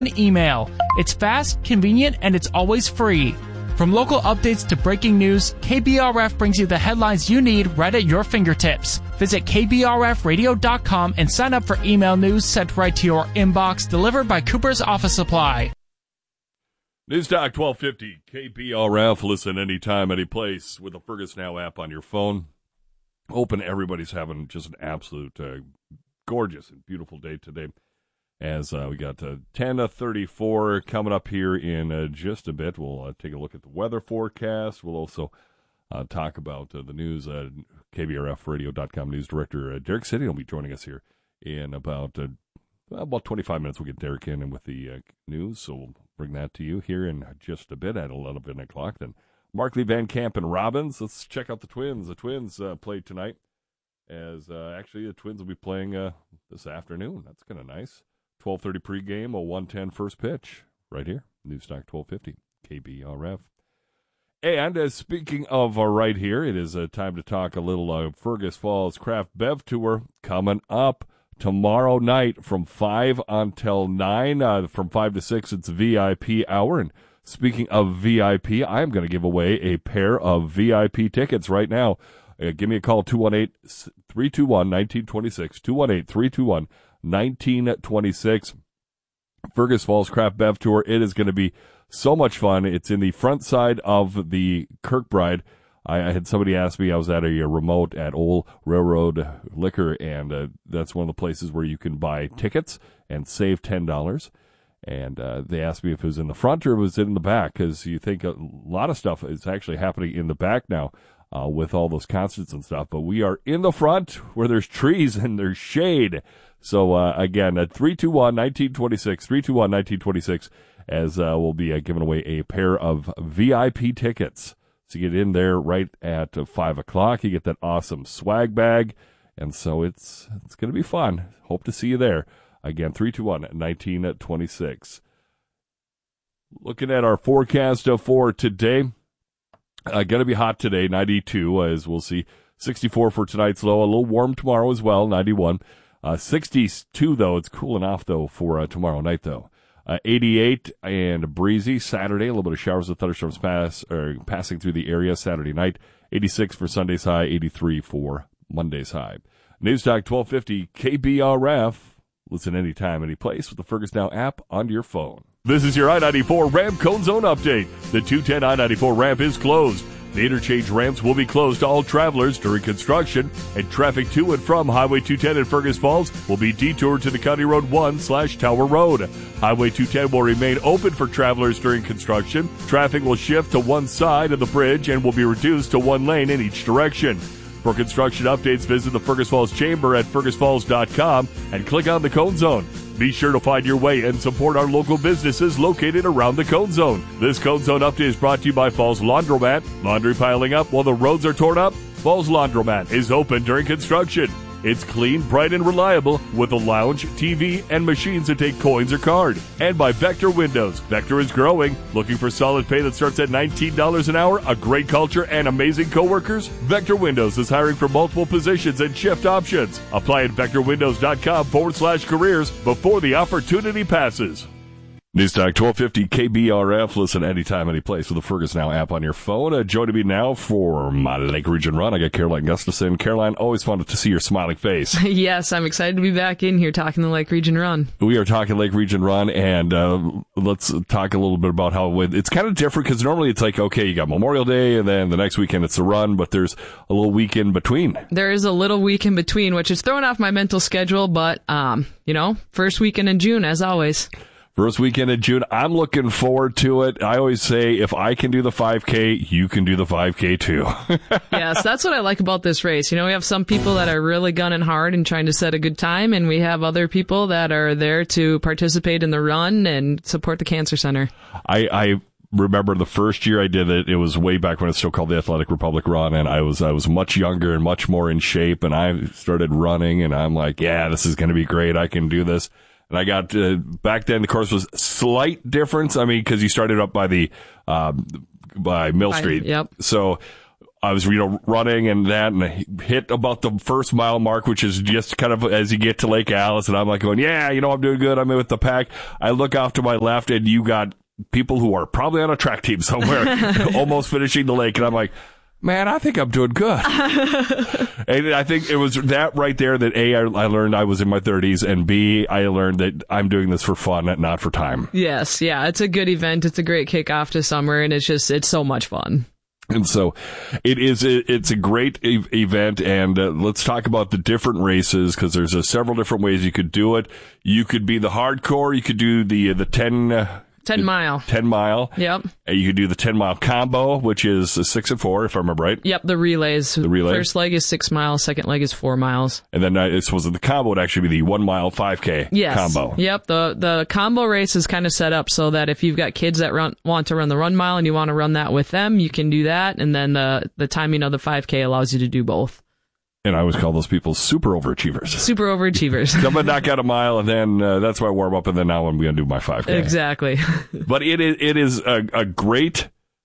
email. It's fast, convenient, and it's always free. From local updates to breaking news, KBRF brings you the headlines you need right at your fingertips. Visit kbrfradio.com and sign up for email news sent right to your inbox, delivered by Cooper's Office Supply. News Talk 1250, KBRF. Listen anytime, any place with the Fergus Now app on your phone. Hoping everybody's having just an absolute gorgeous and beautiful day today. As we got 10:34 coming up here in just a bit. We'll take a look at the weather forecast. We'll also talk about the news. KBRFradio.com news director Derek City will be joining us here in about 25 minutes. We'll get Derek in and with the news, so we'll bring that to you here in just a bit at 11 o'clock. Then Markley, Van Camp, and Robbins. Let's check out the Twins. The Twins played tonight, as actually the Twins will be playing this afternoon. That's kind of nice. 12:30 pregame, a 1:10 first pitch, right here, Newstalk 1250, KBRF. And speaking of right here, it is time to talk a little Fergus Falls Craft Bev Tour coming up tomorrow night from 5 until 9. From 5 to 6, it's VIP hour. And speaking of VIP, I'm going to give away a pair of VIP tickets right now. Give me a call, 218-321-1926, 218-321-1926. Fergus Falls Craft Bev Tour. It is going to be so much fun. It's in the front side of the Kirkbride. I had somebody ask me, I was at a remote at Old Railroad Liquor, and that's one of the places where you can buy tickets and save $10. And they asked me if it was in the front or it was in the back, because you think a lot of stuff is actually happening in the back now. With all those concerts and stuff. But we are in the front where there's trees and there's shade. So, again, at 321-1926, 321-1926, as we'll be giving away a pair of VIP tickets. So you get in there right at 5 o'clock. You get that awesome swag bag. And so it's going to be fun. Hope to see you there. Again, 321-1926. Looking at our forecast for today. Going to be hot today, 92, as we'll see. 64 for tonight's low. A little warm tomorrow as well, 91. 62, though. It's cooling off, though, for tomorrow night, though. 88 and breezy Saturday. A little bit of showers and thunderstorms passing through the area Saturday night. 86 for Sunday's high. 83 for Monday's high. News Talk 1250 KBRF. Listen anytime, any place with the Fergus Now app on your phone. This is your I-94 ramp cone zone update. The 210 I-94 ramp is closed. The interchange ramps will be closed to all travelers during construction, and traffic to and from Highway 210 in Fergus Falls will be detoured to the County Road 1/Tower Road. Highway 210 will remain open for travelers during construction. Traffic will shift to one side of the bridge and will be reduced to one lane in each direction. For construction updates, visit the Fergus Falls Chamber at fergusfalls.com and click on the Cone Zone. Be sure to find your way and support our local businesses located around the Cone Zone. This Cone Zone update is brought to you by Falls Laundromat. Laundry piling up while the roads are torn up? Falls Laundromat is open during construction. It's clean, bright, and reliable with a lounge, TV, and machines to take coins or card. And by Vector Windows. Vector is growing. Looking for solid pay that starts at $19 an hour, a great culture, and amazing coworkers? Vector Windows is hiring for multiple positions and shift options. Apply at vectorwindows.com/careers before the opportunity passes. News Talk 1250 KBRF. Listen anytime, any place with the Fergus Now app on your phone. Joining me now for my Lake Region Run, I got Caroline Gustafson. Caroline, always fun to see your smiling face. Yes, I'm excited to be back in here talking the Lake Region Run. We are talking Lake Region Run, and let's talk a little bit about how it's kind of different, because normally it's like, okay, you got Memorial Day, and then the next weekend it's the run, but there's a little week in between. There is a little week in between, which is throwing off my mental schedule, but, first weekend in June, as always. First weekend in June. I'm looking forward to it. I always say, if I can do the 5K, you can do the 5K too. Yes, that's what I like about this race. We have some people that are really gunning hard and trying to set a good time, and we have other people that are there to participate in the run and support the Cancer Center. I remember the first year I did it. It was way back when it's still called the Athletic Republic Run, and I was much younger and much more in shape, and I started running, and I'm like, yeah, this is going to be great. I can do this. And I got, back then the course was slight difference. I mean, because you started up by by Mill Street. Yep. So I was, running and I hit about the first mile mark, which is just kind of as you get to Lake Alice. And I'm like going, yeah, I'm doing good. I'm in with the pack. I look off to my left and you got people who are probably on a track team somewhere almost finishing the lake. And I'm like, man, I think I'm doing good. And I think it was that right there that A, I learned I was in my 30s, and B, I learned that I'm doing this for fun, not for time. Yes. Yeah. It's a good event. It's a great kickoff to summer, and it's so much fun. And so it's a great event, and let's talk about the different races, because there's several different ways you could do it. You could be the hardcore, you could do the 10 mile. 10 mile. Yep. You could do the 10 mile combo, which is 6 and 4, if I remember right. Yep, the relays. The relay. First leg is 6 miles, second leg is 4 miles. And then I suppose the combo would actually be the 1 mile 5K combo. Yep, the combo race is kind of set up so that if you've got kids that want to run the 1 mile and you want to run that with them, you can do that. And then the timing of the 5K allows you to do both. And I always call those people super overachievers. Super overachievers. I'm going to knock out a mile, and then that's my warm-up, and then now I'm going to do my 5K. Exactly. But it is a great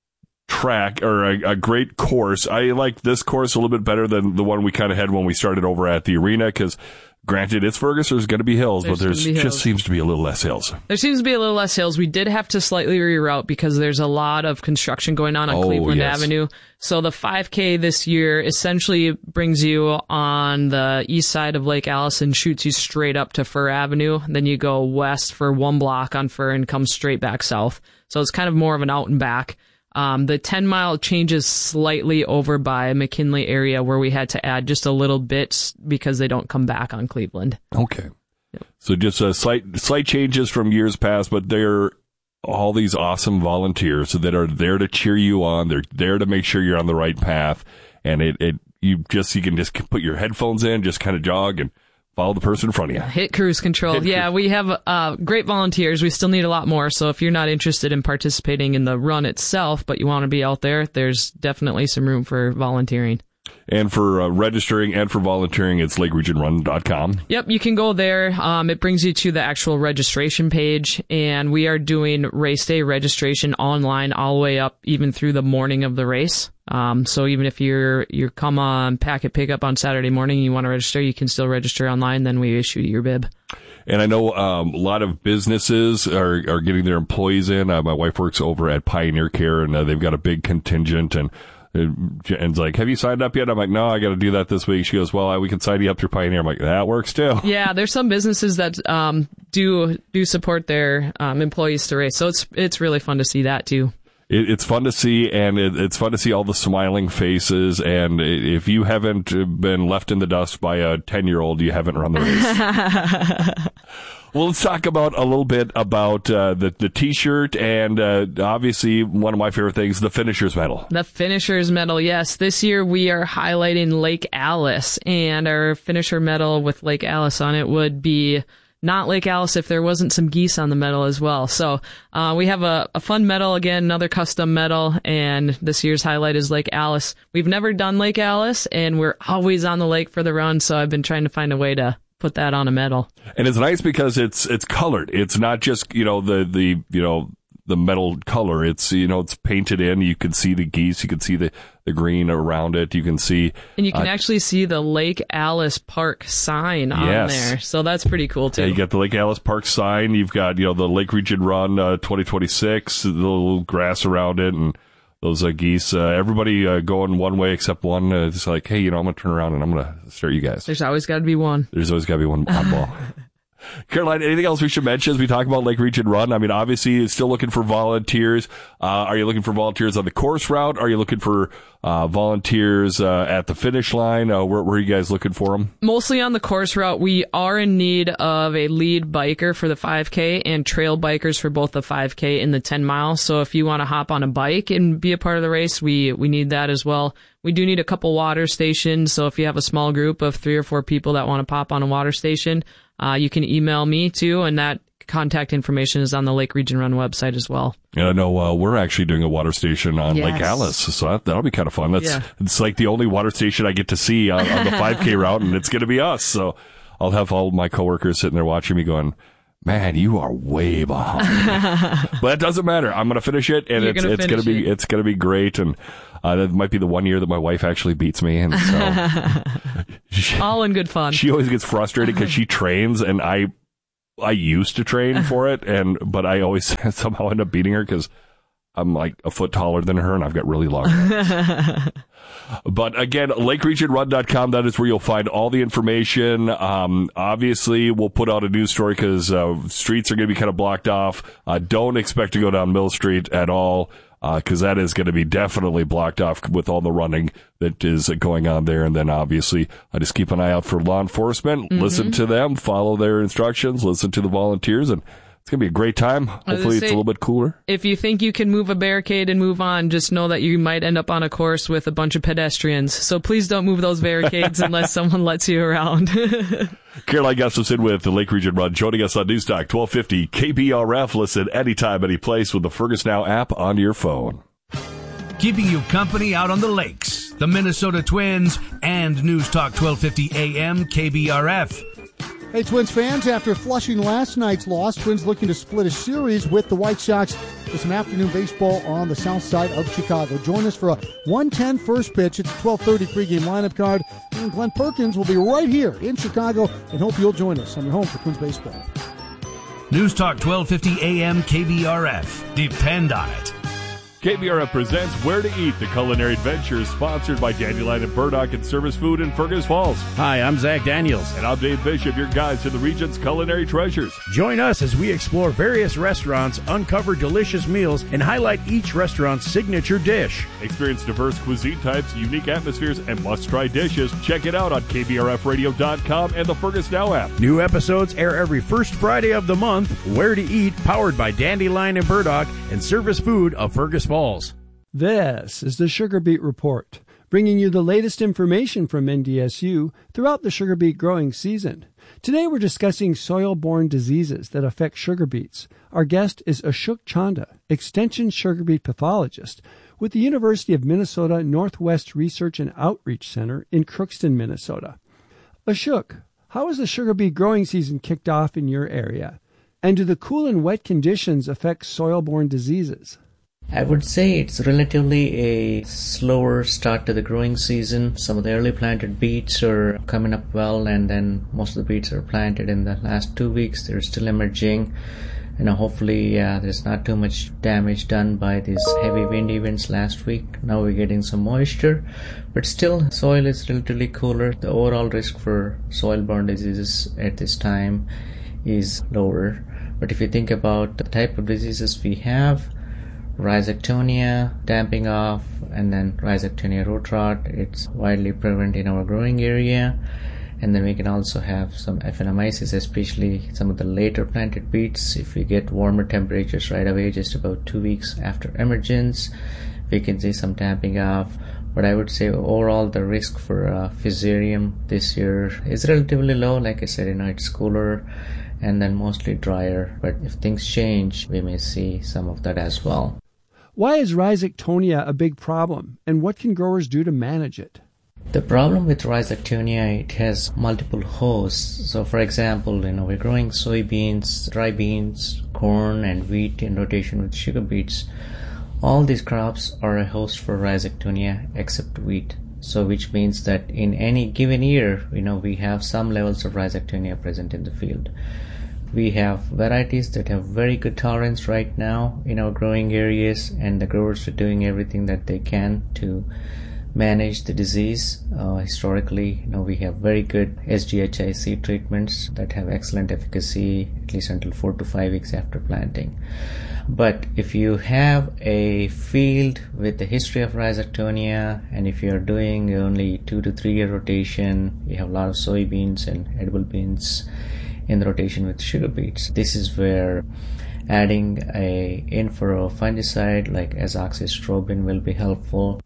track, or a great course. I like this course a little bit better than the one we kind of had when we started over at the arena, because granted, it's Fergus, there's going to be hills, but there's just seems to be a little less hills. There seems to be a little less hills. We did have to slightly reroute because there's a lot of construction going on Cleveland Avenue. So the 5K this year essentially brings you on the east side of Lake Alice and shoots you straight up to Fir Avenue. Then you go west for 1 block on Fir and come straight back south. So it's kind of more of an out and back. The 10 mile changes slightly over by McKinley area where we had to add just a little bit because they don't come back on Cleveland. Okay. Yep. So just slight changes from years past, but they're all these awesome volunteers that are there to cheer you on. They're there to make sure you're on the right path. And you can just put your headphones in, just kind of jog and follow the person in front of you. Hit cruise control. We have great volunteers. We still need a lot more. So if you're not interested in participating in the run itself, but you want to be out there, there's definitely some room for volunteering. And for registering and for volunteering, it's lakeregionrun.com. Yep, you can go there. It brings you to the actual registration page, and we are doing race day registration online all the way up even through the morning of the race. So even if you're come on packet pickup on Saturday morning and you want to register, you can still register online, then we issue your bib. And I know a lot of businesses are getting their employees in. My wife works over at Pioneer Care, and they've got a big contingent, and it's like, have you signed up yet? I'm like, no, I got to do that this week. She goes, well, we can sign you up through Pioneer. I'm like, that works too. Yeah, there's some businesses that do support their employees to race. So it's really fun to see that too. It's fun to see, and it's fun to see all the smiling faces. And if you haven't been left in the dust by a 10-year-old, you haven't run the race. Well, let's talk about a little bit about the T-shirt and obviously one of my favorite things, the Finishers Medal. The Finishers Medal, yes. This year we are highlighting Lake Alice, and our Finisher Medal with Lake Alice on it would be not Lake Alice if there wasn't some geese on the medal as well. So we have a fun medal, again, another custom medal, and this year's highlight is Lake Alice. We've never done Lake Alice, and we're always on the lake for the run, so I've been trying to find a way to put that on a medal. And it's nice because it's colored. It's not just, the metal color. It's, it's painted in. You can see the geese. You can see the green around it. You can see. And you can actually see the Lake Alice Park sign on there. So that's pretty cool too. Yeah, you got the Lake Alice Park sign. You've got, the Lake Region Run 2026, the little grass around it, and those geese, everybody going one way except one. It's like, hey, I'm going to turn around and I'm going to start you guys. There's always got to be one. There's always got to be one oddball. Caroline, anything else we should mention as we talk about Lake Region Run? I mean, obviously, you're still looking for volunteers. Are you looking for volunteers on the course route? Are you looking for volunteers at the finish line? Where are you guys looking for them? Mostly on the course route. We are in need of a lead biker for the 5K and trail bikers for both the 5K and the 10 miles. So if you want to hop on a bike and be a part of the race, we need that as well. We do need a couple water stations. So if you have a small group of 3 or 4 people that want to pop on a water station, you can email me too, and that contact information is on the Lake Region Run website as well. And I know we're actually doing a water station on Lake Alice, so that'll be kind of fun. It's like the only water station I get to see on the 5K route, and it's going to be us. So I'll have all my coworkers sitting there watching me going, Man, you are way behind. But it doesn't matter. I'm going to finish it, and it's going to be great. And that might be the one year that my wife actually beats me, and so all in good fun. She always gets frustrated because she trains, and I used to train for it, but I always somehow end up beating her because I'm like a foot taller than her, and I've got really long arms. But again, LakeRegionRun.com, that is where you'll find all the information. Obviously, we'll put out a news story because streets are going to be kind of blocked off. Don't expect to go down Mill Street at all because that is going to be definitely blocked off with all the running that is going on there. And then obviously, just keep an eye out for law enforcement. Mm-hmm. Listen to them, follow their instructions, listen to the volunteers, and it's going to be a great time. Hopefully it's a little bit cooler. If you think you can move a barricade and move on, just know that you might end up on a course with a bunch of pedestrians. So please don't move those barricades unless someone lets you around. Caroline Gustafson with the Lake Region Run, joining us on Newstalk 1250 KBRF. Listen anytime, any place with the Fergus Now app on your phone. Keeping you company out on the lakes, the Minnesota Twins, and Newstalk 1250 AM KBRF. Hey, Twins fans, after flushing last night's loss, Twins looking to split a series with the White Sox for some afternoon baseball on the south side of Chicago. Join us for a 1:10 first pitch. It's a 12:30 pregame lineup card. And Glenn Perkins will be right here in Chicago, and hope you'll join us on your home for Twins baseball. Newstalk 1250 AM KBRF. Depend on it. KBRF presents Where to Eat, the culinary adventure, sponsored by Dandelion and Burdock and Service Food in Fergus Falls. Hi, I'm Zach Daniels. And I'm Dave Bishop, your guide to the region's culinary treasures. Join us as we explore various restaurants, uncover delicious meals, and highlight each restaurant's signature dish. Experience diverse cuisine types, unique atmospheres, and must-try dishes. Check it out on KBRFradio.com and the Fergus Now app. New episodes air every first Friday of the month. Where to Eat, powered by Dandelion and Burdock and Service Food of Fergus Falls. This is the Sugar Beet Report, bringing you the latest information from NDSU throughout the sugar beet growing season. Today we're discussing soil-borne diseases that affect sugar beets. Our guest is Ashok Chanda, Extension sugar beet pathologist with the University of Minnesota Northwest Research and Outreach Center in Crookston, Minnesota. Ashok, how is the sugar beet growing season kicked off in your area? And do the cool and wet conditions affect soil-borne diseases? I would say it's relatively a slower start to the growing season. Some of the early planted beets are coming up well, and then most of the beets are planted in the last 2 weeks. They're still emerging. Hopefully there's not too much damage done by these heavy wind events last week. Now we're getting some moisture, but still soil is relatively cooler. The overall risk for soil-borne diseases at this time is lower. But if you think about the type of diseases we have, Rhizoctonia, damping off, and then Rhizoctonia root rot, it's widely prevalent in our growing area. And then we can also have some Aphanomyces, especially some of the later planted beets. If we get warmer temperatures right away, just about 2 weeks after emergence, we can see some damping off. But I would say overall the risk for Fusarium this year is relatively low. Like I said, it's cooler and then mostly drier. But if things change, we may see some of that as well. Why is Rhizoctonia a big problem, and what can growers do to manage it? The problem with Rhizoctonia, it has multiple hosts. So for example, we're growing soybeans, dry beans, corn, and wheat in rotation with sugar beets. All these crops are a host for Rhizoctonia except wheat. So which means that in any given year, we have some levels of Rhizoctonia present in the field. We have varieties that have very good tolerance right now in our growing areas, and the growers are doing everything that they can to manage the disease. Historically, we have very good SDHI seed treatments that have excellent efficacy at least until 4 to 5 weeks after planting. But if you have a field with a history of Rhizoctonia, and if you're doing only 2 to 3 year rotation, you have a lot of soybeans and edible beans in the rotation with sugar beets, this is where adding a in-furrow fungicide like azoxystrobin will be helpful.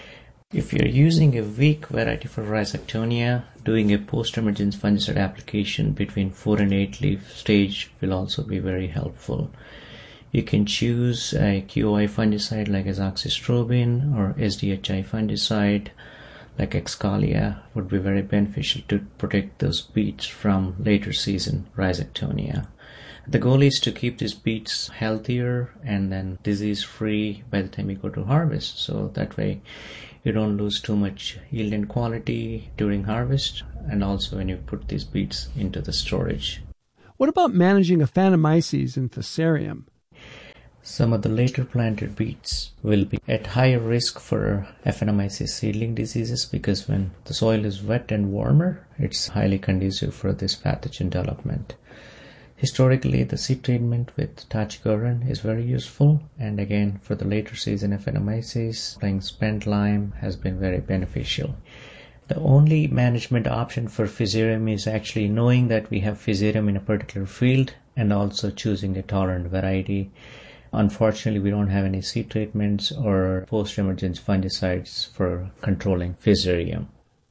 If you're using a weak variety for Rhizoctonia, doing a post-emergence fungicide application between 4 and 8 leaf stage will also be very helpful. You can choose a QOI fungicide like azoxystrobin or SDHI fungicide like Excalia would be very beneficial to protect those beets from later season Rhizoctonia. The goal is to keep these beets healthier and then disease-free by the time you go to harvest. So that way you don't lose too much yield and quality during harvest, and also when you put these beets into the storage. What about managing Aphanomyces and Fusarium? Some of the later planted beets will be at higher risk for Aphanomyces seedling diseases because when the soil is wet and warmer, it's highly conducive for this pathogen development. Historically, the seed treatment with tachygorlan is very useful, and again, for the later season Aphanomyces, applying spent lime has been very beneficial. The only management option for Fusarium is actually knowing that we have Fusarium in a particular field and also choosing the tolerant variety. Unfortunately, we don't have any seed treatments or post-emergence fungicides for controlling Fusarium.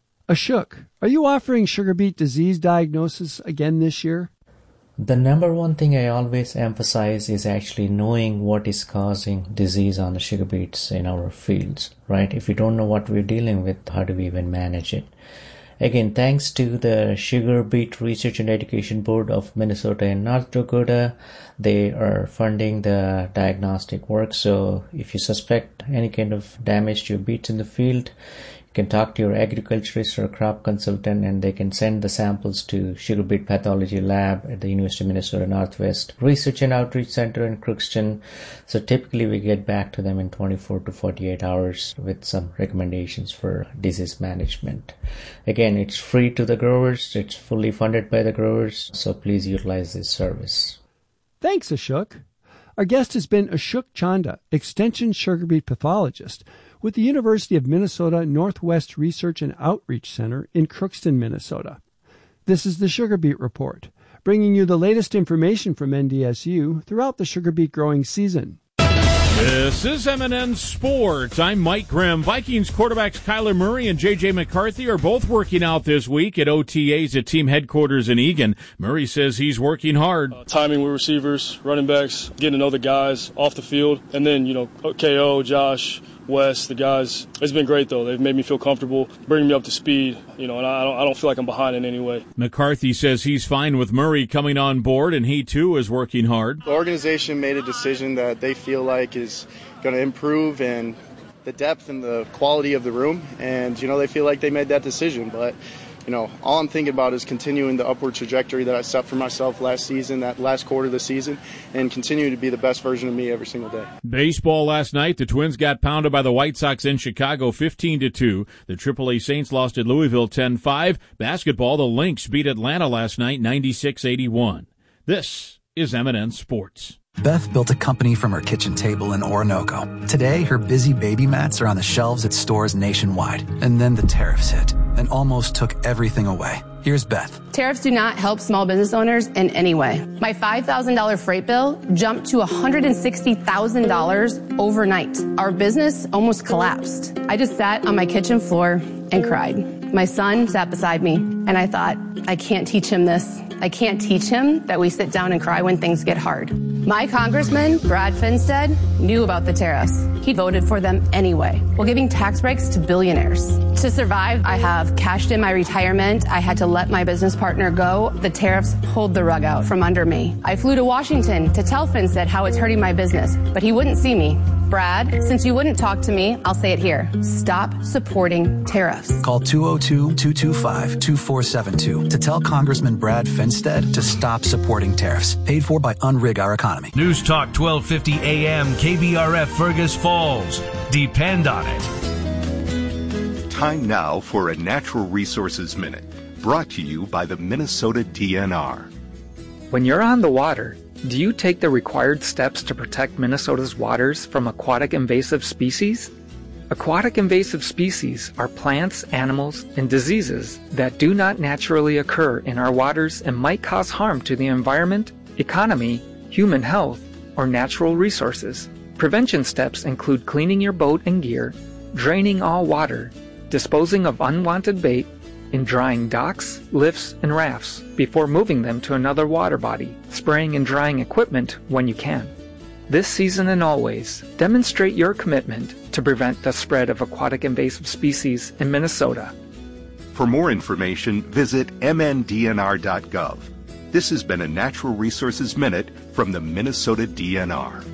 Ashok, are you offering sugar beet disease diagnosis again this year? The number one thing I always emphasize is actually knowing what is causing disease on the sugar beets in our fields, right? If we don't know what we're dealing with, how do we even manage it? Again, thanks to the Sugar Beet Research and Education Board of Minnesota and North Dakota, they are funding the diagnostic work. So if you suspect any kind of damage to your beets in the field, you can talk to your agriculturist or crop consultant, and they can send the samples to Sugar Beet Pathology Lab at the University of Minnesota Northwest Research and Outreach Center in Crookston. So typically we get back to them in 24 to 48 hours with some recommendations for disease management. Again, it's free to the growers. It's fully funded by the growers. So please utilize this service. Thanks, Ashok. Our guest has been Ashok Chanda, Extension sugar beet pathologist with the University of Minnesota Northwest Research and Outreach Center in Crookston, Minnesota. This is the Sugar Beet Report, bringing you the latest information from NDSU throughout the sugar beet growing season. This is M&N Sports. I'm Mike Grimm. Vikings quarterbacks Kyler Murray and J.J. McCarthy are both working out this week at OTAs at team headquarters in Eagan. Murray says he's working hard. Timing with receivers, running backs, getting to know the guys off the field, and then, KO, Josh, Wes, the guys. It's been great, though. They've made me feel comfortable, bringing me up to speed, and I don't feel like I'm behind in any way. McCarthy says he's fine with Murray coming on board, and he, too, is working hard. The organization made a decision that they feel like is going to improve and the depth and the quality of the room, and, they feel like they made that decision, but all I'm thinking about is continuing the upward trajectory that I set for myself last season, that last quarter of the season, and continue to be the best version of me every single day. Baseball last night, the Twins got pounded by the White Sox in Chicago 15-2. The AAA Saints lost at Louisville 10-5. Basketball, the Lynx beat Atlanta last night 96-81. This is M&N Sports. Beth built a company from her kitchen table in Orinoco. Today, her busy baby mats are on the shelves at stores nationwide. And then the tariffs hit and almost took everything away. Here's Beth. Tariffs do not help small business owners in any way. My $5,000 freight bill jumped to $160,000 overnight. Our business almost collapsed. I just sat on my kitchen floor and cried. My son sat beside me, and I thought, I can't teach him this. I can't teach him that we sit down and cry when things get hard. My congressman, Brad Finstead, knew about the tariffs. He voted for them anyway, while giving tax breaks to billionaires. To survive, I have cashed in my retirement. I had to let my business partner go. The tariffs pulled the rug out from under me. I flew to Washington to tell Finstead how it's hurting my business, but he wouldn't see me. Brad, since you wouldn't talk to me, I'll say it here. Stop supporting tariffs. Call 202-225-2472 to tell Congressman Brad Finstead to stop supporting tariffs. Paid for by Unrig Our Economy. News Talk 1250 AM, KBRF Fergus Falls. Depend on it. Time now for a Natural Resources Minute, brought to you by the Minnesota DNR. When you're on the water, do you take the required steps to protect Minnesota's waters from aquatic invasive species? Aquatic invasive species are plants, animals, and diseases that do not naturally occur in our waters and might cause harm to the environment, economy, human health, or natural resources. Prevention steps include cleaning your boat and gear, draining all water, disposing of unwanted bait, and drying docks, lifts, and rafts before moving them to another water body, spraying and drying equipment when you can. This season and always, demonstrate your commitment to prevent the spread of aquatic invasive species in Minnesota. For more information, visit mndnr.gov. This has been a Natural Resources Minute from the Minnesota DNR.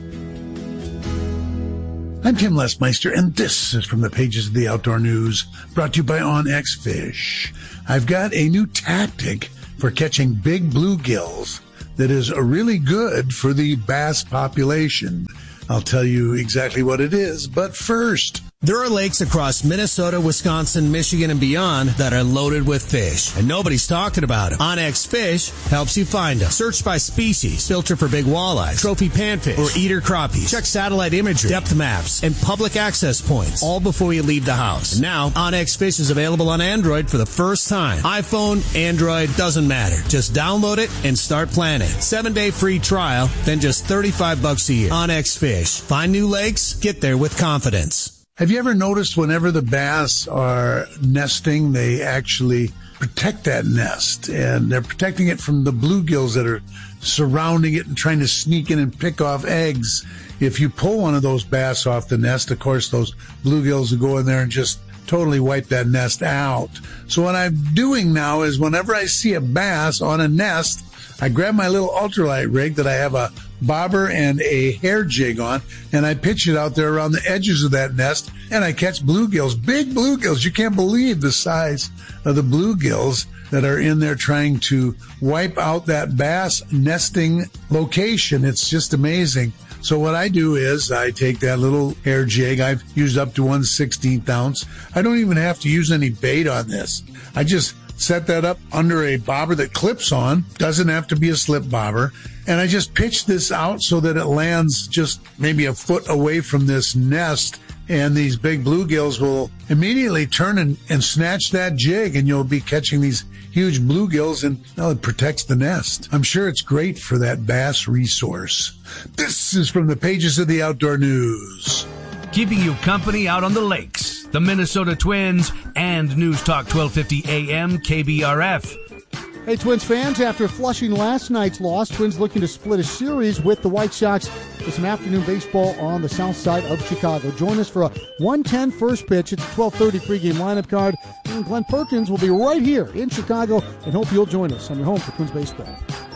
I'm Tim Lesmeister, and this is from the pages of the Outdoor News, brought to you by OnX Fish. I've got a new tactic for catching big bluegills that is really good for the bass population. I'll tell you exactly what it is, but first, there are lakes across Minnesota, Wisconsin, Michigan, and beyond that are loaded with fish, and nobody's talking about them. OnX Fish helps you find them. Search by species, filter for big walleyes, trophy panfish, or eater crappies. Check satellite imagery, depth maps, and public access points, all before you leave the house. And now, OnX Fish is available on Android for the first time. iPhone, Android, doesn't matter. Just download it and start planning. 7-day free trial, then just $35 a year. OnX Fish. Find new lakes, get there with confidence. Have you ever noticed whenever the bass are nesting, they actually protect that nest, and they're protecting it from the bluegills that are surrounding it and trying to sneak in and pick off eggs. If you pull one of those bass off the nest, of course, those bluegills will go in there and just totally wipe that nest out. So what I'm doing now is whenever I see a bass on a nest, I grab my little ultralight rig that I have a bobber and a hair jig on, and I pitch it out there around the edges of that nest, and I catch bluegills, big bluegills. You can't believe the size of the bluegills that are in there trying to wipe out that bass nesting location. It's just amazing. So what I do is I take that little hair jig. I've used up to 1/16 ounce. I don't even have to use any bait on this. I just set that up under a bobber that clips on. Doesn't have to be a slip bobber. And I just pitch this out so that it lands just maybe a foot away from this nest. And these big bluegills will immediately turn and snatch that jig, and you'll be catching these huge bluegills, and it protects the nest. I'm sure it's great for that bass resource. This is from the pages of the Outdoor News. Keeping you company out on the lakes, the Minnesota Twins, and News Talk 1250 AM KBRF. Hey, Twins fans, after flushing last night's loss, Twins looking to split a series with the White Sox with some afternoon baseball on the south side of Chicago. Join us for a 1:10 first pitch. It's a 12:30 pregame lineup card. And Glenn Perkins will be right here in Chicago, and hope you'll join us on your home for Twins baseball.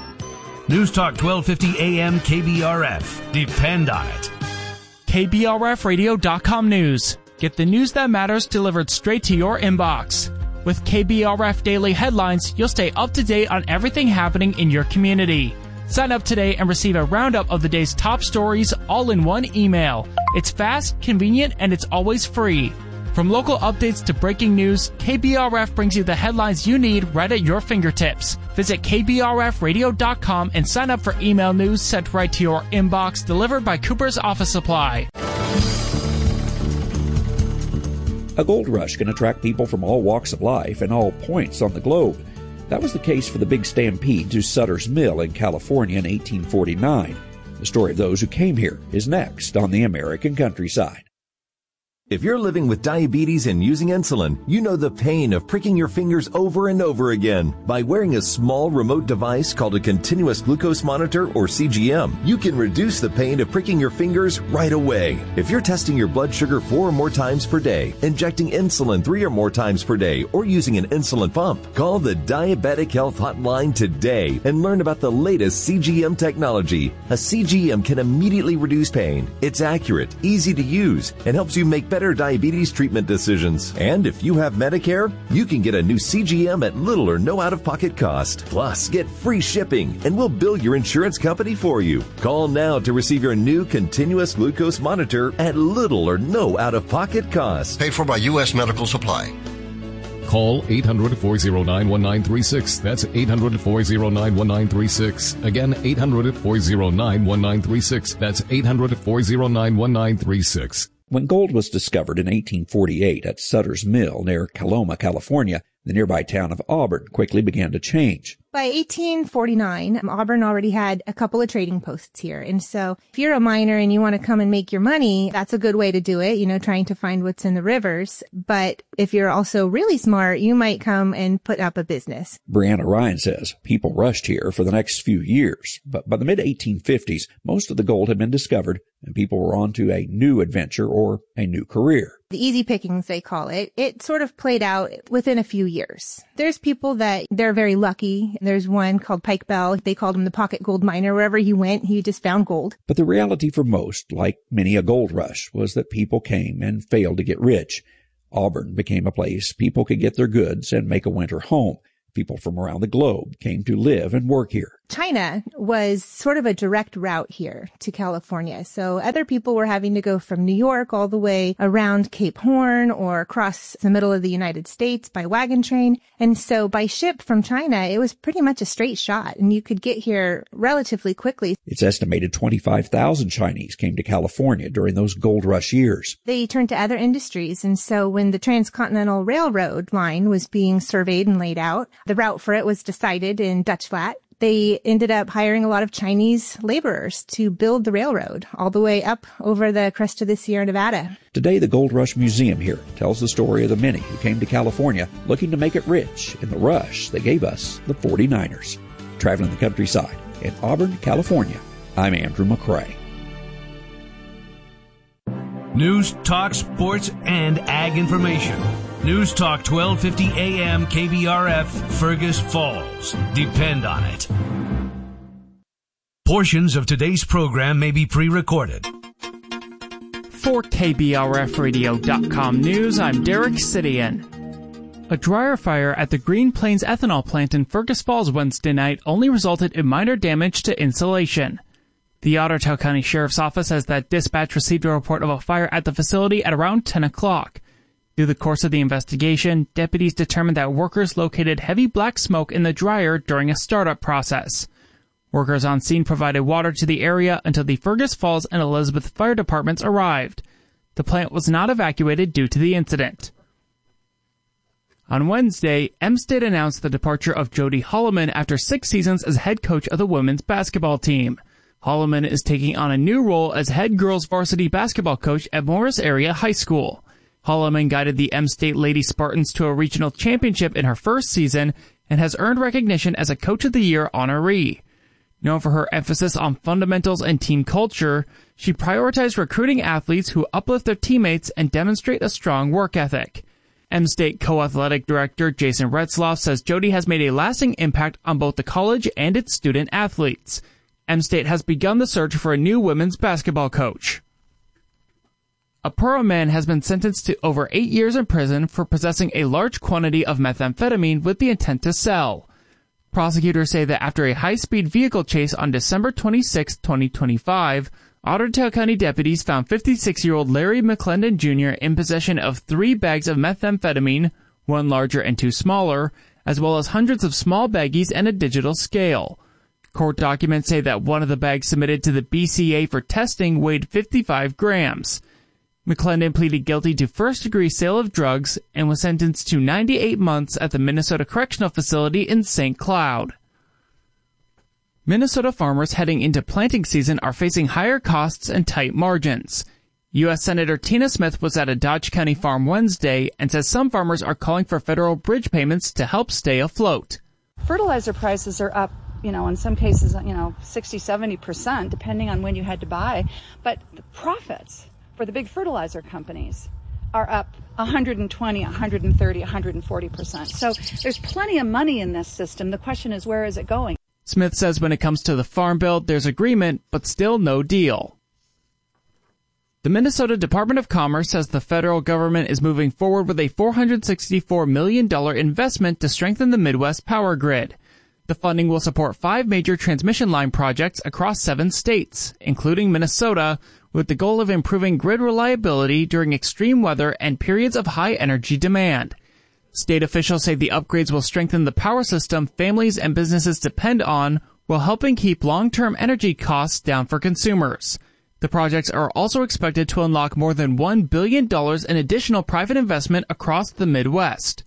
News Talk 1250 AM KBRF. Depend on it. KBRFradio.com news. Get the news that matters delivered straight to your inbox. With KBRF Daily Headlines, you'll stay up to date on everything happening in your community. Sign up today and receive a roundup of the day's top stories all in one email. It's fast, convenient, and it's always free. From local updates to breaking news, KBRF brings you the headlines you need right at your fingertips. Visit KBRFradio.com and sign up for email news sent right to your inbox, delivered by Cooper's Office Supply. A gold rush can attract people from all walks of life and all points on the globe. That was the case for the big stampede to Sutter's Mill in California in 1849. The story of those who came here is next on the American Countryside. If you're living with diabetes and using insulin, you know the pain of pricking your fingers over and over again. By wearing a small remote device called a continuous glucose monitor, or CGM, you can reduce the pain of pricking your fingers right away. If you're testing your blood sugar 4 or more times per day, injecting insulin 3 or more times per day, or using an insulin pump, call the Diabetic Health Hotline today and learn about the latest CGM technology. A CGM can immediately reduce pain. It's accurate, easy to use, and helps you make better diabetes treatment decisions. And if you have Medicare, you can get a new CGM at little or no out-of-pocket cost. Plus, get free shipping, and we'll bill your insurance company for you. Call now to receive your new continuous glucose monitor at little or no out-of-pocket cost. Paid for by U.S. Medical Supply. Call 800-409-1936. That's 800-409-1936. Again, 800-409-1936. That's 800-409-1936. When gold was discovered in 1848 at Sutter's Mill near Coloma, California, the nearby town of Auburn quickly began to change. By 1849, Auburn already had a couple of trading posts here. And so if you're a miner and you want to come and make your money, that's a good way to do it, trying to find what's in the rivers. But if you're also really smart, you might come and put up a business. Brianna Ryan says people rushed here for the next few years. But by the mid-1850s, most of the gold had been discovered and people were on to a new adventure or a new career. The easy pickings, they call it. It sort of played out within a few years. There's people that they're very lucky. There's one called Pike Bell. They called him the pocket gold miner. Wherever he went, he just found gold. But the reality for most, like many a gold rush, was that people came and failed to get rich. Auburn became a place people could get their goods and make a winter home. People from around the globe came to live and work here. China was sort of a direct route here to California. So other people were having to go from New York all the way around Cape Horn or across the middle of the United States by wagon train. And so by ship from China, it was pretty much a straight shot, and you could get here relatively quickly. It's estimated 25,000 Chinese came to California during those gold rush years. They turned to other industries. And so when the Transcontinental Railroad line was being surveyed and laid out, the route for it was decided in Dutch Flat. They ended up hiring a lot of Chinese laborers to build the railroad all the way up over the crest of the Sierra Nevada. Today, the Gold Rush Museum here tells the story of the many who came to California looking to make it rich in the rush that gave us the 49ers. Traveling the countryside in Auburn, California, I'm Andrew McCrae. News, talk, sports, and ag information. News Talk 1250 AM KBRF, Fergus Falls. Depend on it. Portions of today's program may be pre-recorded. For KBRFradio.com News, I'm Derek Sidian. A dryer fire at the Green Plains ethanol plant in Fergus Falls Wednesday night only resulted in minor damage to insulation. The Ottertail County Sheriff's Office says that dispatch received a report of a fire at the facility at around 10 o'clock. Through the course of the investigation, deputies determined that workers located heavy black smoke in the dryer during a startup process. Workers on scene provided water to the area until the Fergus Falls and Elizabeth fire departments arrived. The plant was not evacuated due to the incident. On Wednesday, M-State announced the departure of Jody Holloman after 6 seasons as head coach of the women's basketball team. Holloman is taking on a new role as head girls varsity basketball coach at Morris Area High School. Holloman guided the M-State Lady Spartans to a regional championship in her first season and has earned recognition as a Coach of the Year honoree. Known for her emphasis on fundamentals and team culture, she prioritized recruiting athletes who uplift their teammates and demonstrate a strong work ethic. M-State co-athletic director Jason Retzloff says Jody has made a lasting impact on both the college and its student athletes. M-State has begun the search for a new women's basketball coach. A Pura man has been sentenced to over 8 years in prison for possessing a large quantity of methamphetamine with the intent to sell. Prosecutors say that after a high-speed vehicle chase on December 26, 2025, Ottertail County deputies found 56-year-old Larry McClendon Jr. in possession of 3 bags of methamphetamine, 1 larger and 2 smaller, as well as hundreds of small baggies and a digital scale. Court documents say that one of the bags submitted to the BCA for testing weighed 55 grams. McClendon pleaded guilty to first-degree sale of drugs and was sentenced to 98 months at the Minnesota Correctional Facility in St. Cloud. Minnesota farmers heading into planting season are facing higher costs and tight margins. U.S. Senator Tina Smith was at a Dodge County farm Wednesday and says some farmers are calling for federal bridge payments to help stay afloat. Fertilizer prices are up, in some cases, 60, 70%, depending on when you had to buy. But the profits for the big fertilizer companies are up 120, 130, 140%. So there's plenty of money in this system. The question is, where is it going? Smith says when it comes to the farm bill, there's agreement, but still no deal. The Minnesota Department of Commerce says the federal government is moving forward with a $464 million investment to strengthen the Midwest power grid. The funding will support 5 major transmission line projects across 7 states, including Minnesota, with the goal of improving grid reliability during extreme weather and periods of high energy demand. State officials say the upgrades will strengthen the power system families and businesses depend on, while helping keep long-term energy costs down for consumers. The projects are also expected to unlock more than $1 billion in additional private investment across the Midwest.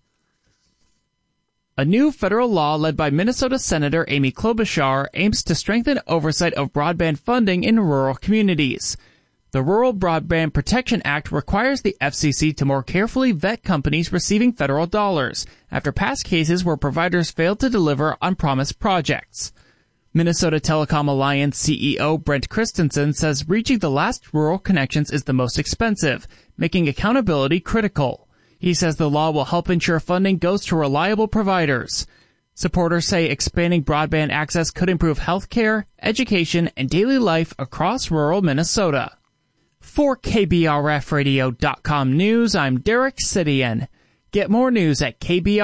A new federal law led by Minnesota Senator Amy Klobuchar aims to strengthen oversight of broadband funding in rural communities. The Rural Broadband Protection Act requires the FCC to more carefully vet companies receiving federal dollars after past cases where providers failed to deliver on promised projects. Minnesota Telecom Alliance CEO Brent Christensen says reaching the last rural connections is the most expensive, making accountability critical. He says the law will help ensure funding goes to reliable providers. Supporters say expanding broadband access could improve healthcare, education, and daily life across rural Minnesota. For KBRFradio.com News, I'm Derek Sidian. Get more news at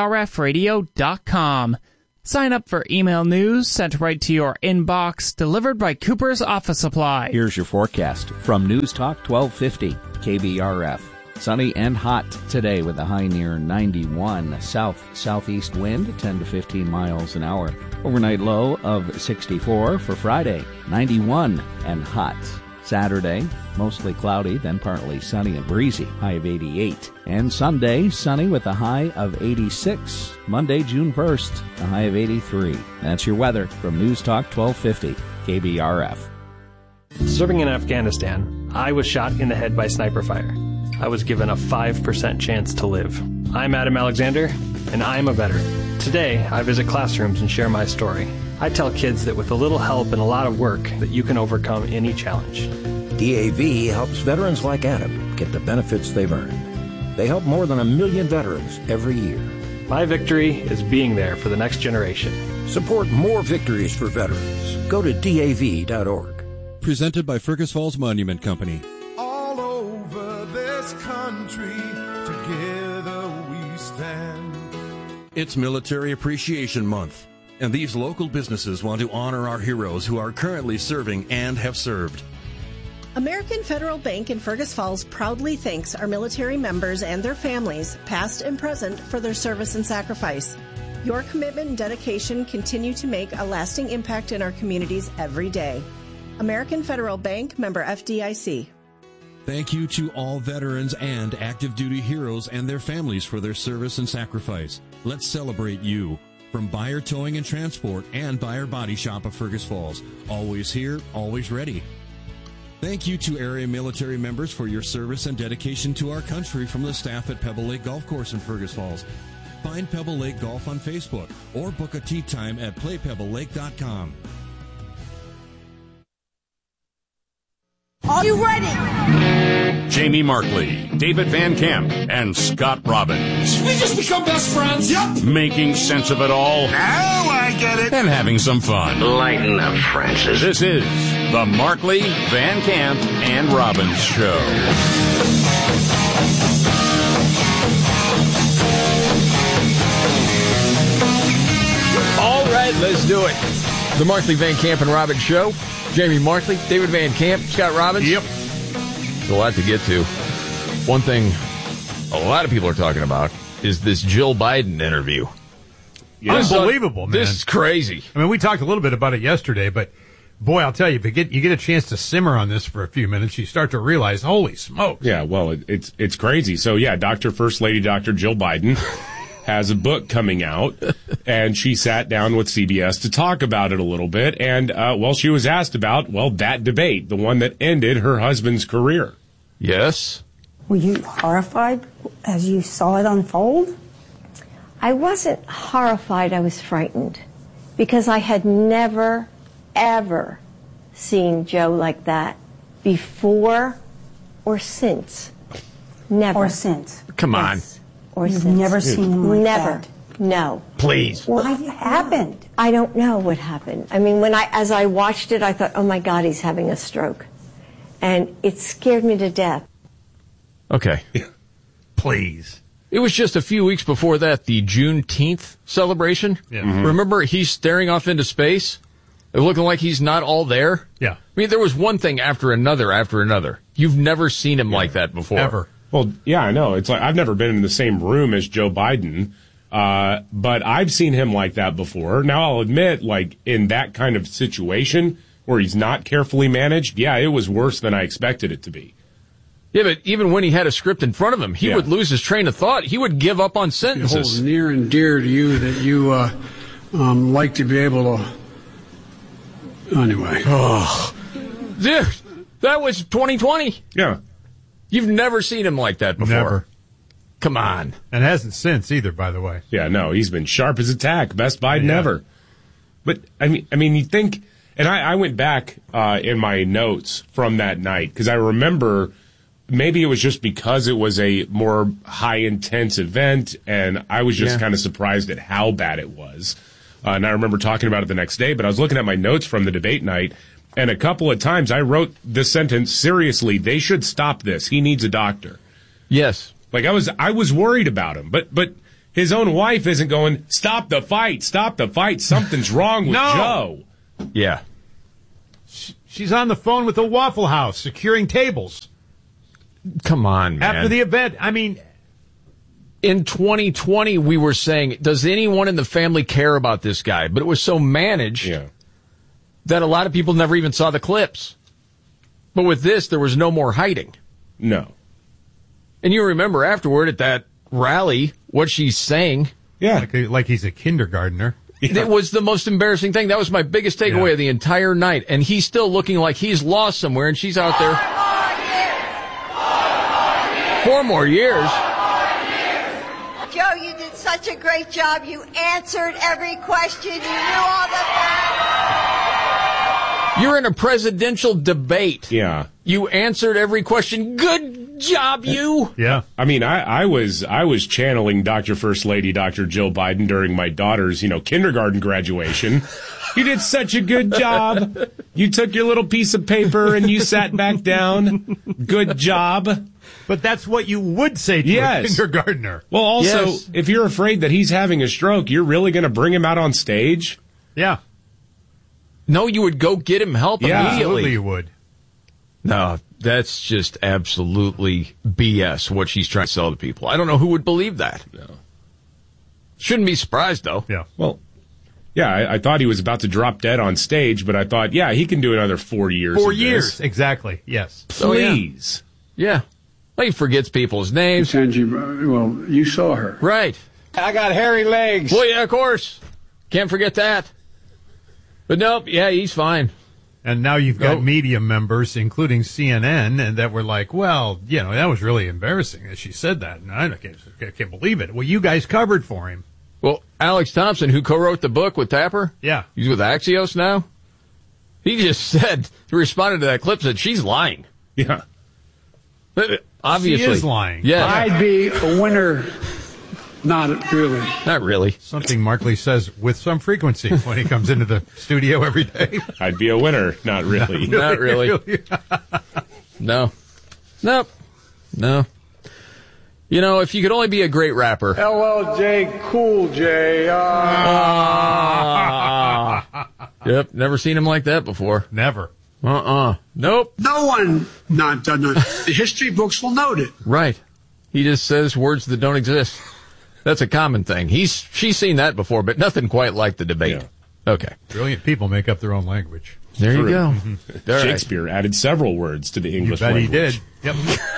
KBRFradio.com. Sign up for email news sent right to your inbox, delivered by Cooper's Office Supply. Here's your forecast from News Talk 1250, KBRF. Sunny and hot today with a high near 91. Southeast wind 10 to 15 miles an hour. Overnight low of 64 for Friday, 91 and hot. Saturday, mostly cloudy, then partly sunny and breezy, high of 88. And Sunday, sunny with a high of 86. Monday, June 1st, a high of 83. That's your weather from News Talk 1250, KBRF. Serving in Afghanistan, I was shot in the head by sniper fire. I was given a 5% chance to live. I'm Adam Alexander, and I'm a veteran. Today, I visit classrooms and share my story. I tell kids that with a little help and a lot of work, that you can overcome any challenge. DAV helps veterans like Adam get the benefits they've earned. They help more than 1 million veterans every year. My victory is being there for the next generation. Support more victories for veterans. Go to DAV.org. Presented by Fergus Falls Monument Company. All over this country, together we stand. It's Military Appreciation Month, and these local businesses want to honor our heroes who are currently serving and have served. American Federal Bank in Fergus Falls proudly thanks our military members and their families, past and present, for their service and sacrifice. Your commitment and dedication continue to make a lasting impact in our communities every day. American Federal Bank, member FDIC. Thank you to all veterans and active duty heroes and their families for their service and sacrifice. Let's celebrate you. From Buyer Towing and Transport and Buyer Body Shop of Fergus Falls. Always here, always ready. Thank you to area military members for your service and dedication to our country from the staff at Pebble Lake Golf Course in Fergus Falls. Find Pebble Lake Golf on Facebook or book a tee time at playpebblelake.com. Are you ready? Jamie Markley, David Van Camp, and Scott Robbins. We just become best friends. Yep. Making sense of it all. Now I get it. And having some fun. Lighten up, Francis. This is the Markley, Van Camp, and Robbins Show. All right, let's do it. The Markley, Van Camp, and Robbins Show. Jamie Markley, David Van Camp, Scott Robbins. Yep. There's a lot to get to. One thing a lot of people are talking about is this Jill Biden interview. Yes. Unbelievable, man. This is crazy. I mean, we talked a little bit about it yesterday, but boy, I'll tell you, if you get a chance to simmer on this for a few minutes, you start to realize, holy smokes. Yeah, well, it's crazy. So, yeah, First Lady Dr. Jill Biden has a book coming out, and she sat down with CBS to talk about it a little bit. And, she was asked about, that debate, the one that ended her husband's career. Yes. Were you horrified as you saw it unfold? I wasn't horrified. I was frightened because I had never, ever seen Joe like that before or since. Never. Or since. Come on. Or You've since. never seen him like Never. that? No. Please. What happened? I don't know what happened. I mean, as I watched it, I thought, oh my God, he's having a stroke. And it scared me to death. Okay. Please. It was just a few weeks before that, the Juneteenth celebration. Yeah. Mm-hmm. Remember, he's staring off into space, looking like he's not all there? Yeah. I mean, there was one thing after another. You've never seen him like that before. Ever. Well, yeah, I know. It's like I've never been in the same room as Joe Biden, but I've seen him like that before. Now, I'll admit, like, in that kind of situation where he's not carefully managed, yeah, it was worse than I expected it to be. Yeah, but even when he had a script in front of him, he would lose his train of thought. He would give up on sentences. It holds near and dear to you that you like to be able to... Anyway. Oh. Dude, that was 2020. Yeah. You've never seen him like that before. Never. Come on. And hasn't since either, by the way. Yeah, no, he's been sharp as a tack. Best Biden ever. But, I mean, you think... And I went back in my notes from that night, because I remember... Maybe it was just because it was a more high-intense event, and I was just kind of surprised at how bad it was. And I remember talking about it the next day, but I was looking at my notes from the debate night, and a couple of times I wrote the sentence, seriously, they should stop this. He needs a doctor. Yes. Like, I was worried about him, but his own wife isn't going, stop the fight, something's wrong with Joe. Yeah. She's on the phone with the Waffle House, securing tables. Come on, man. After the event, I mean... In 2020, we were saying, does anyone in the family care about this guy? But it was so managed that a lot of people never even saw the clips. But with this, there was no more hiding. No. And you remember afterward at that rally, what she's saying. Yeah. Like he's a kindergartner. It was the most embarrassing thing. That was my biggest takeaway of the entire night. And he's still looking like he's lost somewhere, and she's out there. 4 more years. Joe, you did such a great job. You answered every question. You knew all the facts. You're in a presidential debate. Yeah. You answered every question. Good job, you. Yeah. I mean, I was channeling Dr. First Lady, Dr. Jill Biden during my daughter's, kindergarten graduation. You did such a good job. You took your little piece of paper and you sat back down. Good job. But that's what you would say to a kindergartner. Well, also, if you're afraid that he's having a stroke, you're really going to bring him out on stage? Yeah. No, you would go get him help immediately. Absolutely you would. No, that's just absolutely BS, what she's trying to sell to people. I don't know who would believe that. No. Shouldn't be surprised, though. Yeah. Well, yeah, I thought he was about to drop dead on stage, but I thought, he can do another 4 years. 4 years, exactly, yes. Please. Yeah. Well, he forgets people's names. Angie, well, you saw her. Right. I got hairy legs. Well, yeah, of course. Can't forget that. But nope, he's fine. And now you've got media members, including CNN, and that were like, well, that was really embarrassing that she said that. And I can't believe it. Well, you guys covered for him. Well, Alex Thompson, who co-wrote the book with Tapper, he's with Axios now. He just said, he responded to that clip, said she's lying. Yeah. Obviously. She is lying. Yeah. I'd be a winner. Not really. Not really. Something Mark Lee says with some frequency when he comes into the studio every day. I'd be a winner. Not really. Not really. No. Nope. No. If you could only be a great rapper. LLJ Cool J. Yep. Never seen him like that before. Never. Nope. No one not done it. The history books will note it. Right. He just says words that don't exist. That's a common thing. She's seen that before, but nothing quite like the debate. Yeah. Okay. Brilliant people make up their own language. There you go. Shakespeare added several words to the English language. He did. Yep.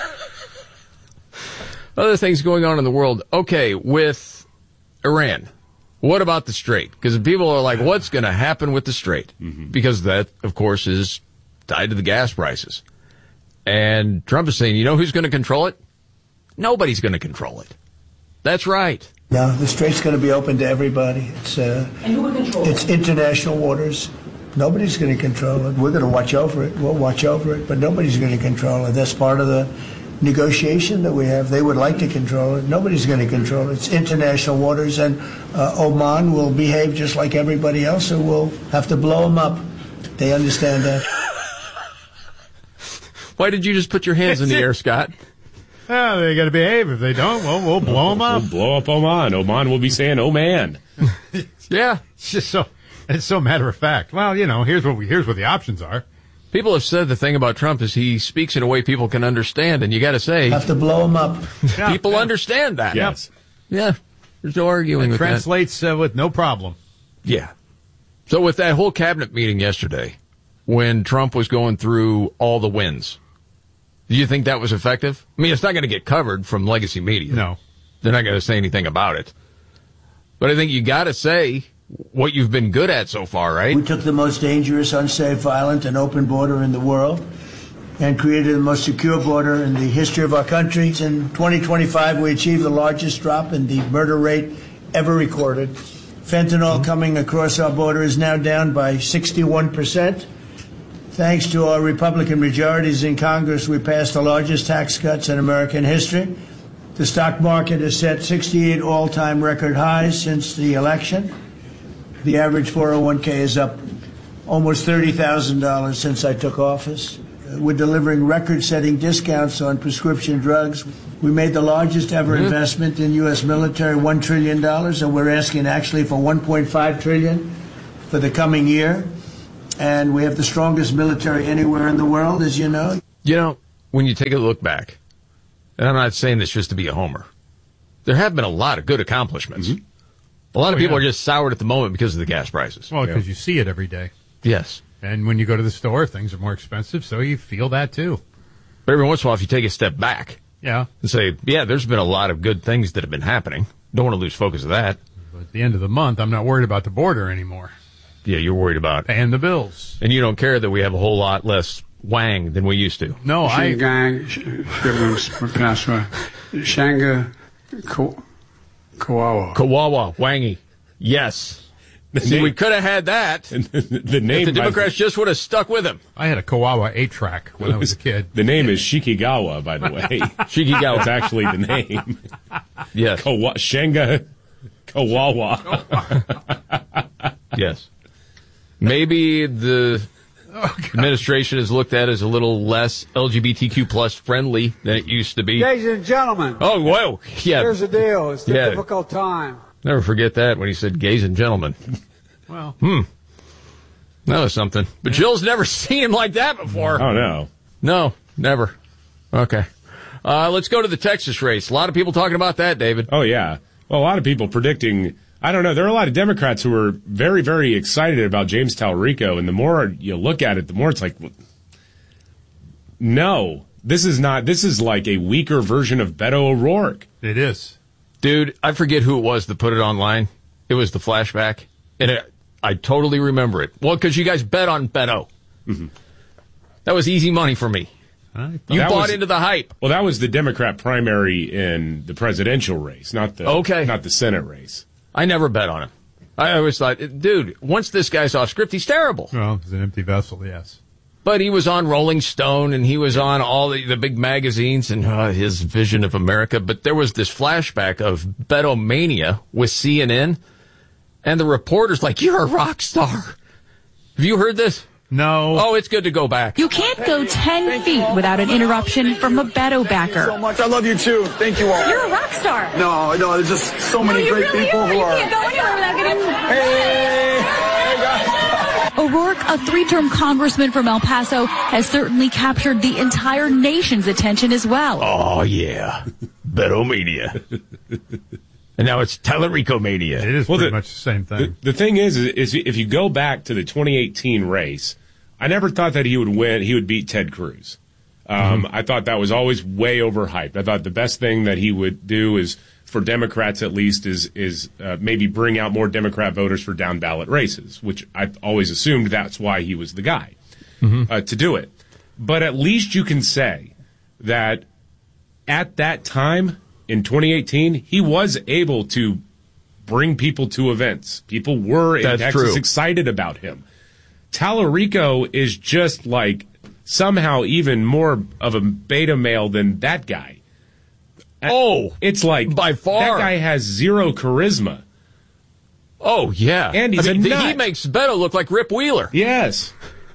Other things going on in the world. Okay, with Iran. What about the Strait? Because people are like, what's going to happen with the Strait? Mm-hmm. Because that, of course, is tied to the gas prices. And Trump is saying, who's going to control it? Nobody's going to control it. That's right. No, the Strait's going to be open to everybody. And who will control it? It's international waters. Nobody's going to control it. We're going to watch over it. We'll watch over it, but nobody's going to control it. That's part of the negotiation that we have. They would like to control it. Nobody's going to control it. It's international waters, and Oman will behave just like everybody else, and we'll have to blow them up. They understand that. Why did you just put your hands in the air, Scott? Oh, they got to behave. If they don't, well, we'll blow them up. We'll blow up Oman. Oman will be saying, "Oh man." Yeah, it's just it's so matter of fact. Well, here's what the options are. People have said the thing about Trump is he speaks in a way people can understand, and you got to say, have to blow him up. People understand that. Yes. Yeah. There's no arguing with translates, that. With no problem. Yeah. So with that whole cabinet meeting yesterday, when Trump was going through all the wins, do you think that was effective? I mean, it's not going to get covered from legacy media. No. They're not going to say anything about it. But I think you got to say what you've been good at so far, right? We took the most dangerous, unsafe, violent, and open border in the world and created the most secure border in the history of our country. In 2025, we achieved the largest drop in the murder rate ever recorded. Fentanyl coming across our border is now down by 61%. Thanks to our Republican majorities in Congress, we passed the largest tax cuts in American history. The stock market has set 68 all-time record highs since the election. The average 401k is up almost $30,000 since I took office. We're delivering record-setting discounts on prescription drugs. We made the largest ever investment in U.S. military, $1 trillion, and we're asking actually for $1.5 trillion for the coming year. And we have the strongest military anywhere in the world, as you know. You know, when you take a look back, and I'm not saying this just to be a homer, there have been a lot of good accomplishments. A lot of people are just soured at the moment because of the gas prices. Well, because you see it every day. Yes. And when you go to the store, things are more expensive, so you feel that too. But every once in a while, if you take a step back and say, yeah, there's been a lot of good things that have been happening. Don't want to lose focus of that. But at the end of the month, I'm not worried about the border anymore. Yeah, you're worried about paying the bills. And you don't care that we have a whole lot less wang than we used to. No, Shanga, Kawawa. Kawawa, wangy. Yes. See, we could have had that. The name, if the Democrats just would have stuck with him. I had a Kawawa 8-track when I was a kid. The name is Shikigawa, by the way. Shikigawa. That's actually the name. Yes. Shanga Kawawa. Yes. Maybe the administration is looked at as a little less LGBTQ plus friendly than it used to be. Ladies and gentlemen. Oh, whoa. Yeah. Here's the deal. It's a difficult time. Never forget that when he said gays and gentlemen. Well. That was something. But Jill's never seen him like that before. Oh, no. No, never. Okay. Let's go to the Texas race. A lot of people talking about that, David. Oh, yeah. Well, a lot of people predicting, I don't know, there are a lot of Democrats who are very, very excited about James Talarico, and the more you look at it, the more it's like, no, this is like a weaker version of Beto O'Rourke. It is. Dude, I forget who it was that put it online. It was the flashback. And I totally remember it. Well, because you guys bet on Beto. Mm-hmm. That was easy money for me. You bought into the hype. Well, that was the Democrat primary in the presidential race, not the Senate race. I never bet on him. I always thought, dude, once this guy's off script, he's terrible. Well, it's an empty vessel, yes. But he was on Rolling Stone, and he was on all the big magazines and his vision of America. But there was this flashback of Beto-mania with CNN, and the reporter's like, you're a rock star. Have you heard this? No. Oh, it's good to go back. You can't go 10 feet without an interruption from a Beto backer. So much. I love you, too. Thank you all. You're a rock star. No, there's just so many great people who are. You can't go anywhere without getting... Hey, guys. O'Rourke, a 3-term congressman from El Paso, has certainly captured the entire nation's attention as well. Oh, yeah. Beto-mania. And now it's Talarico-mania. It is pretty much the same thing. The thing is if you go back to the 2018 race, I never thought that he would win. He would beat Ted Cruz. I thought that was always way overhyped. I thought the best thing that he would do is, for Democrats at least, is maybe bring out more Democrat voters for down ballot races, which I always assumed that's why he was the guy to do it. But at least you can say that at that time in 2018, he was able to bring people to events. People were in Texas excited about him. Talarico is just like somehow even more of a beta male than that guy. Oh, it's like by far that guy has zero charisma. Oh yeah, and he's a nut. He makes Beto look like Rip Wheeler. Yes,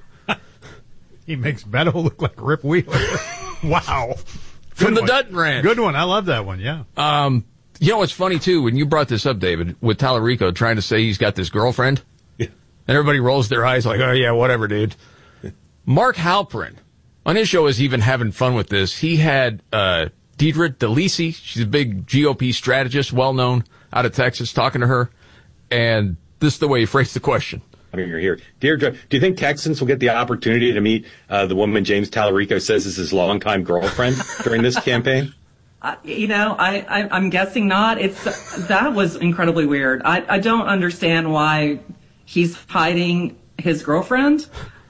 he makes Beto look like Rip Wheeler. Wow, from the Dutton Ranch. Good one. I love that one. Yeah. You know what's funny too? When you brought this up, David, with Talarico trying to say he's got this girlfriend, and everybody rolls their eyes like, "Oh yeah, whatever, dude." Mark Halperin on his show is even having fun with this. He had Deidre DeLisi, she's a big GOP strategist, well-known out of Texas, talking to her. And this is the way he phrased the question. I mean, you're here. Deirdre, do you think Texans will get the opportunity to meet the woman James Talarico says is his longtime girlfriend during this campaign? I'm guessing not. That was incredibly weird. I don't understand why he's hiding his girlfriend.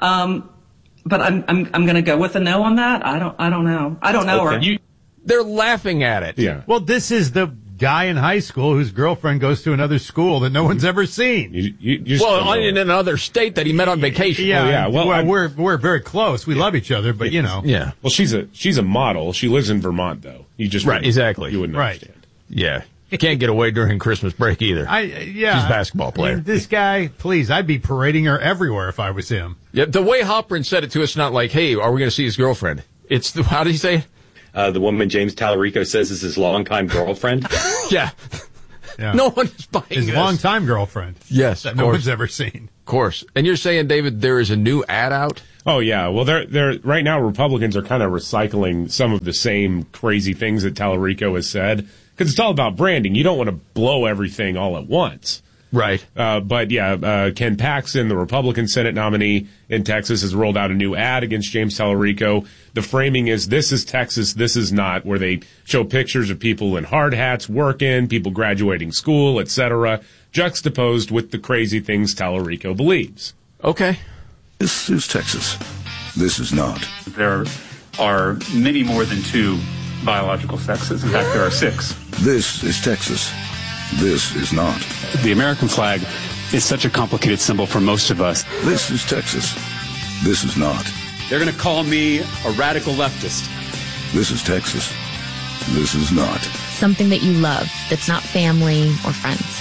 But I'm going to go with a no on that. I don't know. I don't know her. They're laughing at it. Yeah. Well, this is the guy in high school whose girlfriend goes to another school that no one's ever seen. In another state that he met on vacation. Yeah. Well, we're very close. We love each other, but you know. Yeah. Well, she's a model. She lives in Vermont, though. You just exactly. You wouldn't understand. Yeah. Can't get away during Christmas break either. She's a basketball player. This guy, please, I'd be parading her everywhere if I was him. Yeah, the way Halperin said it to us, not like, hey, are we going to see his girlfriend? It's, how did he say it? The woman James Tallarico says is his longtime girlfriend. Yeah. No one is buying his this. longtime girlfriend. Yes, that no one's ever seen. Of course. And you're saying, David, there is a new ad out? Oh yeah. Well, they're right now Republicans are kind of recycling some of the same crazy things that Tallarico has said because it's all about branding. You don't want to blow everything all at once. Right. But yeah, Ken Paxton, the Republican Senate nominee in Texas, has rolled out a new ad against James Tallarico. The framing is, this is Texas, this is not, where they show pictures of people in hard hats working, people graduating school, etc., juxtaposed with the crazy things Tallarico believes. Okay. This is Texas. This is not. There are many more than 2 biological sexes. In fact, there are 6. This is Texas. This is not. The American flag is such a complicated symbol for most of us. This is Texas. This is not. They're going to call me a radical leftist. This is Texas. This is not. Something that you love that's not family or friends.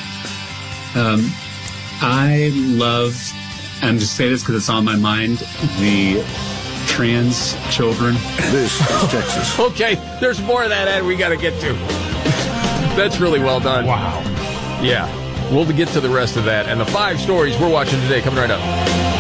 I love, and just say this because it's on my mind, the trans children. This is Texas. Okay, there's more of that ad we got to get to. That's really well done. Wow. Yeah. We'll get to the rest of that and the 5 stories we're watching today coming right up.